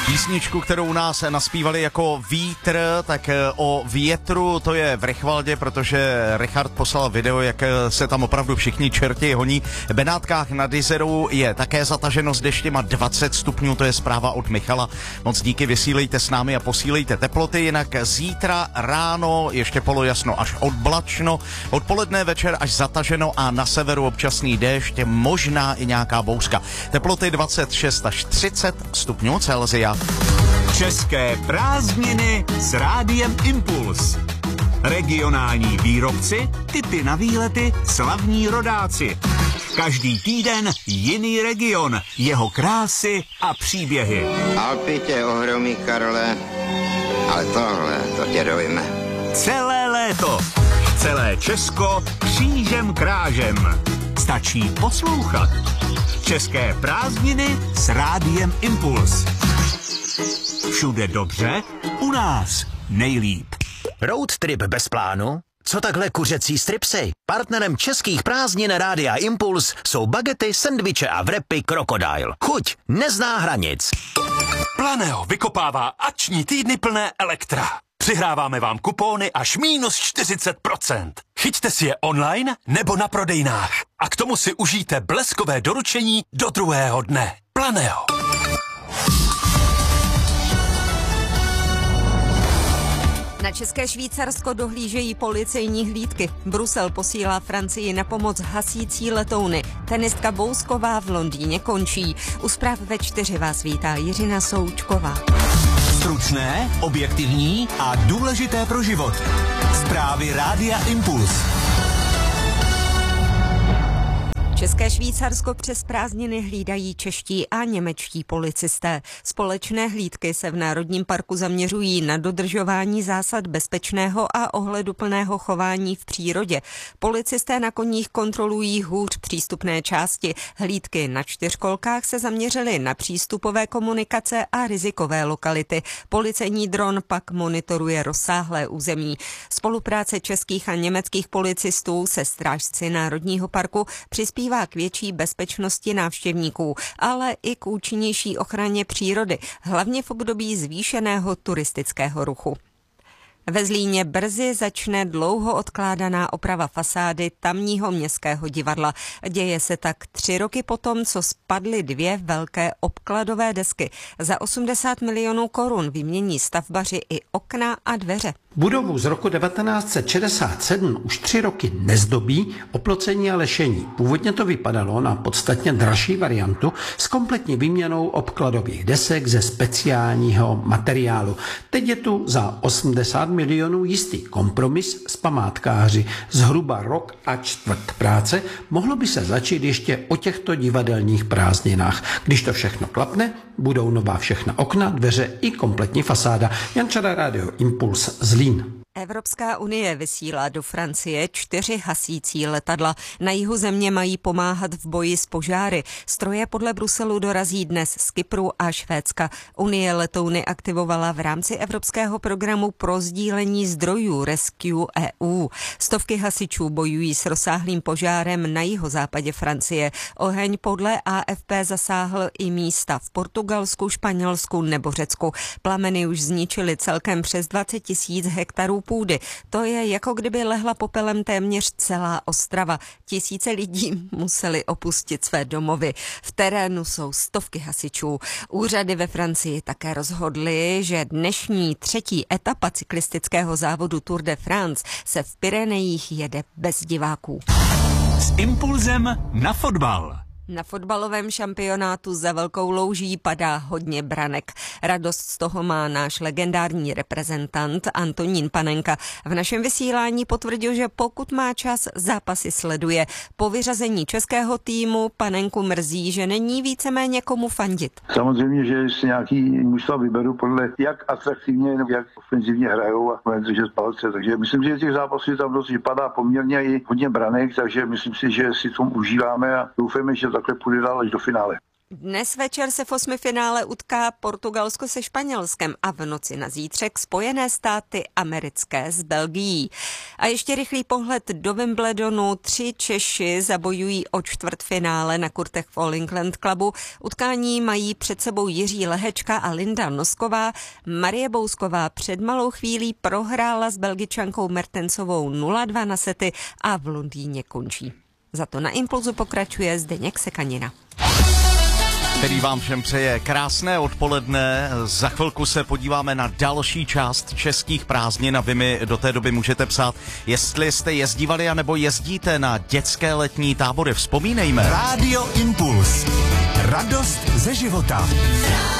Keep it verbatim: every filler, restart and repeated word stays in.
Písničku, kterou u nás naspívali jako Vítr, tak o větru to je v Rychvaldě, protože Richard poslal video, jak se tam opravdu všichni čerti honí. V Benátkách nad Jizerou je také zataženo s deštěma dvacet stupňů, to je zpráva od Michala. Moc díky, vysílejte s námi a posílejte teploty, jinak zítra ráno ještě polojasno až oblačno, odpoledne večer až zataženo a na severu občasný déšť, možná i nějaká bouřka. Teploty dvacet šest až třicet stupňů Celsia. České prázdniny s Rádiem Impuls. Regionální výrobci, tipy na výlety, slavní rodáci. Každý týden jiný region, jeho krásy a příběhy. Alpy tě ohromí, Karle, ale tohle, to tě dojme. Celé léto, celé Česko křížem krážem. Stačí poslouchat. České prázdniny s Rádiem Impuls. Všude dobře, u nás nejlíp. Road trip bez plánu? Co takhle kuřecí stripsy? Partnerem českých prázdnin Rádia Impuls jsou bagety, sendviče a wrapy Crocodile. Chuť nezná hranic. Planeo vykopává akční týdny plné elektra. Přihráváme vám kupóny až mínus čtyřicet procent. Chyťte si je online nebo na prodejnách. A k tomu si užijte bleskové doručení do druhého dne. Planeo. Na České Švýcarsko dohlížejí policejní hlídky. Brusel posílá Francii na pomoc hasící letouny. Tenistka Bousková v Londýně končí. U zpráv ve čtyři vás vítá Jiřina Součková. Stručné, objektivní a důležité pro život. Zprávy Rádia Impuls. České Švýcarsko přes prázdniny hlídají čeští a němečtí policisté. Společné hlídky se v Národním parku zaměřují na dodržování zásad bezpečného a ohleduplného chování v přírodě. Policisté na koních kontrolují hůř přístupné části. Hlídky na čtyřkolkách se zaměřily na přístupové komunikace a rizikové lokality. Policejní dron pak monitoruje rozsáhlé území. Spolupráce českých a německých policistů se strážci Národního parku přispívá k větší bezpečnosti návštěvníků, ale i k účinnější ochraně přírody, hlavně v období zvýšeného turistického ruchu. Ve Zlíně brzy začne dlouho odkládaná oprava fasády tamního městského divadla. Děje se tak tři roky potom, co spadly dvě velké obkladové desky. Za osmdesát milionů korun vymění stavbaři i okna a dveře. Budovu z roku devatenáct set šedesát sedm už tři roky nezdobí oplocení a lešení. Původně to vypadalo na podstatně dražší variantu s kompletní výměnou obkladových desek ze speciálního materiálu. Teď je tu za osmdesát milionů jistý kompromis s památkáři. Zhruba rok a čtvrt práce mohlo by se začít ještě o těchto divadelních prázdninách. Když to všechno klapne, budou nová všechna okna, dveře i kompletní fasáda. Jan Čada, Rádio Impuls, Zlín. Evropská unie vysílá do Francie čtyři hasící letadla. Na jihu země mají pomáhat v boji s požáry. Stroje podle Bruselu dorazí dnes z Kypru a Švédska. Unie letouny aktivovala v rámci evropského programu pro sdílení zdrojů Rescue E U. Stovky hasičů bojují s rozsáhlým požárem na jihozápadě Francie. Oheň podle A F P zasáhl i místa v Portugalsku, Španělsku nebo Řecku. Plameny už zničily celkem přes dvacet tisíc hektarů půdy. To je jako kdyby lehla popelem téměř celá Ostrava. Tisíce lidí museli opustit své domovy. V terénu jsou stovky hasičů. Úřady ve Francii také rozhodly, že dnešní třetí etapa cyklistického závodu Tour de France se v Pyrenejích jede bez diváků. S impulzem na fotbal. Na fotbalovém šampionátu za Velkou louží padá hodně branek. Radost z toho má náš legendární reprezentant Antonín Panenka. V našem vysílání potvrdil, že pokud má čas, zápasy sleduje. Po vyřazení českého týmu Panenku mrzí, že není víceméně komu fandit. Samozřejmě, že si nějaký mužstva vyberu podle jak atraktivně, nebo jak ofenzivně hrajou a budeme držet palce. Takže myslím si, že těch zápasů tam dost padá poměrně i hodně branek, takže myslím si, že si to užíváme a doufáme, že takhle půjde dál až do finále. Dnes večer se v osmifinále utká Portugalsko se Španělskem a v noci na zítřek Spojené státy americké s Belgií. A ještě rychlý pohled do Wimbledonu. Tři Češi zabojují o čtvrtfinále na kurtech v All England Clubu. Utkání mají před sebou Jiří Lehečka a Linda Nosková. Marie Bousková před malou chvílí prohrála s Belgičankou Mertensovou nula dva na sety a v Londýně končí. Za to na Impulzu pokračuje Zdeněk Sekanina, který vám všem přeje krásné odpoledne. Za chvilku se podíváme na další část českých prázdnin a vy mi do té doby můžete psát, jestli jste jezdívali anebo jezdíte na dětské letní tábory. Vzpomínejme. Rádio Impuls. Radost ze života.